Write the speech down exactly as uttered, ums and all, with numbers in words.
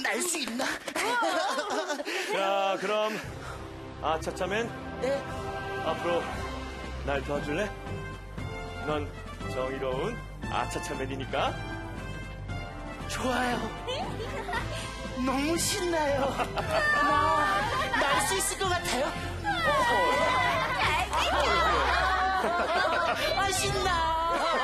날 수 있나? 자, 그럼 아차차맨, 네. 앞으로 날 도와줄래? 넌 정의로운 아차차맨이니까. 좋아요. 너무 신나요. 날 수 있을 것 같아요. 아, 신나.